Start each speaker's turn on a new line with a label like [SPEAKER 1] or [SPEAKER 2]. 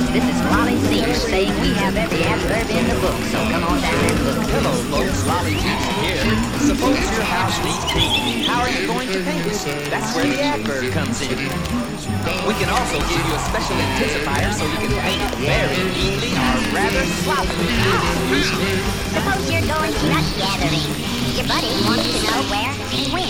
[SPEAKER 1] This is Lolly Zeech saying we have every adverb in the book, so come on down and look.
[SPEAKER 2] Hello, folks. Lolly Zeech here. Suppose your house needs painting. How are you going to paint it? That's where the adverb comes in. We can also give you a special intensifier so you can paint it very neatly or rather sloppily.
[SPEAKER 1] Suppose you're going nut gathering. Your buddy wants to know where and when.